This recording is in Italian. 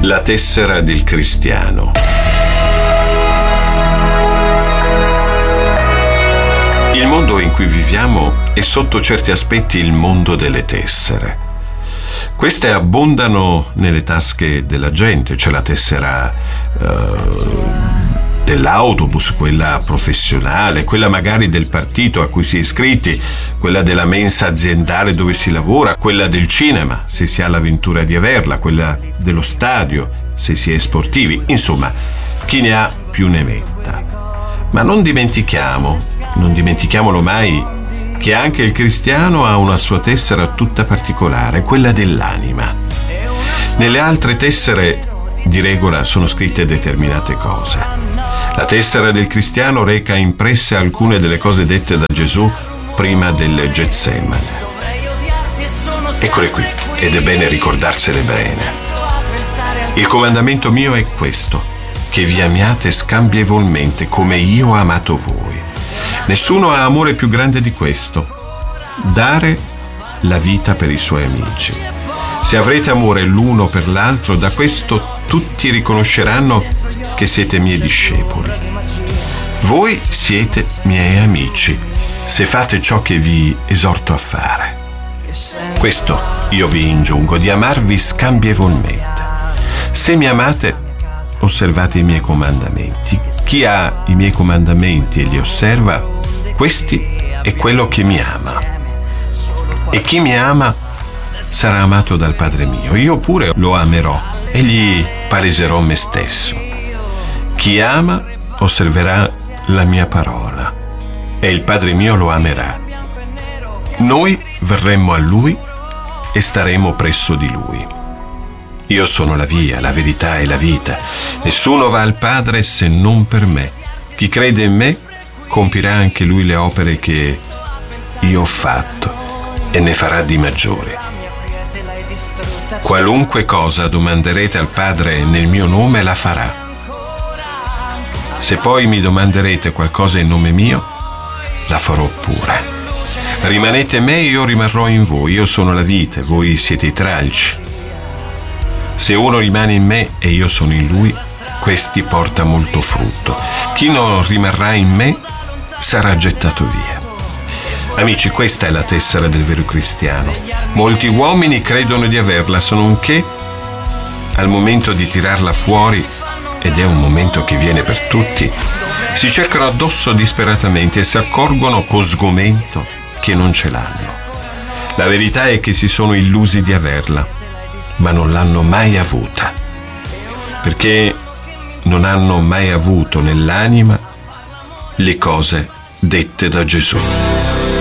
La tessera del cristiano. Il mondo in cui viviamo è sotto certi aspetti il mondo delle tessere. Queste abbondano nelle tasche della gente. C'è la tessera dell'autobus, quella professionale, quella magari del partito a cui si è iscritti, quella della mensa aziendale dove si lavora, quella del cinema, se si ha l'avventura di averla, quella dello stadio, se si è sportivi. Insomma, chi ne ha più ne metta. Ma non dimentichiamolo mai, che anche il cristiano ha una sua tessera tutta particolare, quella dell'anima. Nelle altre tessere, di regola, sono scritte determinate cose. La tessera del cristiano reca impresse alcune delle cose dette da Gesù prima del Getsemane. Eccole qui, ed è bene ricordarsele bene. Il comandamento mio è questo, che vi amiate scambievolmente come io ho amato voi. Nessuno ha amore più grande di questo, dare la vita per i suoi amici. Se avrete amore l'uno per l'altro, da questo tutti riconosceranno che siete miei discepoli. Voi siete miei amici, se fate ciò che vi esorto a fare. Questo io vi ingiungo, di amarvi scambievolmente. Se mi amate, osservate i miei comandamenti. Chi ha i miei comandamenti e li osserva, questi è quello che mi ama. E chi mi ama sarà amato dal Padre mio. Io pure lo amerò e gli paleserò me stesso. Chi ama osserverà la mia parola e il Padre mio lo amerà. Noi verremo a Lui e staremo presso di Lui. Io sono la via, la verità e la vita. Nessuno va al Padre se non per me. Chi crede in me compirà anche lui le opere che io ho fatto e ne farà di maggiori. Qualunque cosa domanderete al Padre nel mio nome la farà. Se poi mi domanderete qualcosa in nome mio, la farò pure. Rimanete in me e io rimarrò in voi. Io sono la vite, voi siete i tralci. Se uno rimane in me e io sono in lui, questi porta molto frutto. Chi non rimarrà in me sarà gettato via. Amici, questa è la tessera del vero cristiano. Molti uomini credono di averla, se non che al momento di tirarla fuori, ed è un momento che viene per tutti, si cercano addosso disperatamente e si accorgono con sgomento che non ce l'hanno. La verità è che si sono illusi di averla, ma non l'hanno mai avuta, perché non hanno mai avuto nell'anima le cose dette da Gesù.